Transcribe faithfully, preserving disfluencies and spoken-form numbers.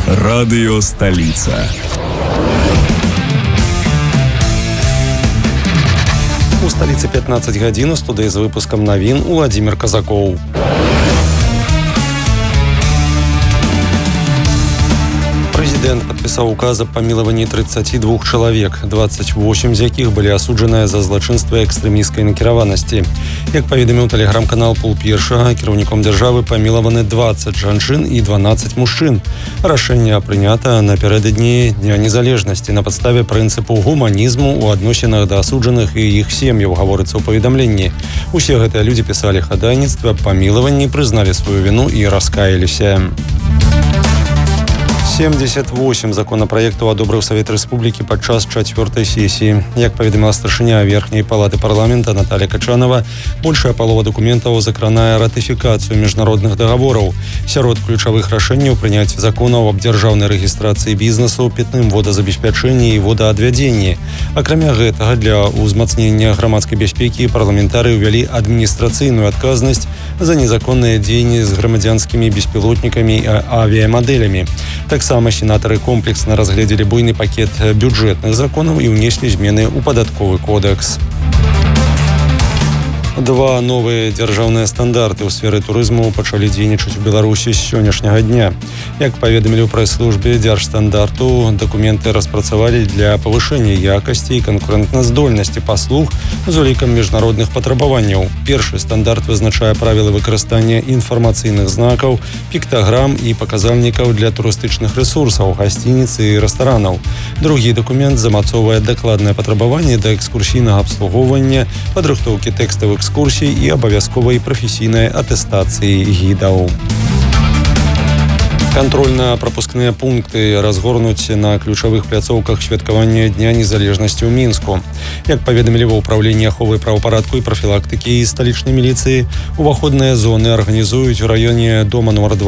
Радио «Столица». У столицы пятнадцать гадзін, у студыі з выпускам навін Владимир Казакоў. Президент подписал указ о помиловании тридцати двух человек, двадцать восемь из якіх были осуджены за злочинство экстремистской накіраванасці. Як поведомил телеграм-канал Пул Першага, кіраўніком державы помилованы двадцать жанчын и дванаццаць мужчин. Рашэнне прынята напярэдадні Дня незалежнасці на подставе прынцыпу гуманізму у адносінах да асуджаных і іх сем'яў, гаворыцца ў паведамленні. Усе гэтыя людзі пісалі хадайніцтва аб памілаванні, прызналі сваю віну і раскаяліся. семьдесят восемь законопроектаў адобрыў Савет Рэспублікі падчас чацвёртай сесіі. Як паведаміла старшыня Верхняй палаты парламента Наталья Качанова, большая палова дакументаў закранае ратыфікацыю міжнародных дагавораў. Сярод ключавых рашэнняў прыняцце законаў аб дзяржаўнай рэгістрацыі бізнесу, пітным водазабеспячэнні і водаадвядзенні. Акрамя гэтага, для ўзмацнення грамадскай бяспекі парламентары ўвялі адміністрацыйную адказнасць за незаконныя дзеянні з грамадзянскімі беспілотнікамі і авіямадэлямі. Таксама сенатары комплексна разгледзелі буйны пакет бюджэтных законаў і ўнеслі змены ў падатковы кодэкс. Два новыя дзяржаўныя стандарты ў сферы турызму пачалі дзейнічаць у Беларусі з сённяшняга дня. Як паведамілі ў прэс-службе дзяржстандарту, дакументы распрацавалі для павышэння якасці і канкурэнтназдольнасці паслуг з улікам міжнародных патрабаванняў. Першы стандарт вызначае правілы выкарыстання інфармацыйных знакаў, піктаграм і паказальнікаў для турыстычных рэсурсаў, гасцініц і рэстаранаў. Другі дакумент замацоўвае дакладнае патрабаванне да экскурсійнага абслугоўвання, падрыхтоўкі тэкставых экскурсій і абавязковай прафесійнай атэстацыі гідаў. Кантрольна-прапускныя пункты разгорнуць на ключавых пляцоўках святкавання Дня незалежнасці ў Мінску. Як паведамілі ва ўпраўленні аховы правапарадку і прафілактыкі і сталічнай міліцыі, уваходныя зоны арганізуюць у раёне дома нумар два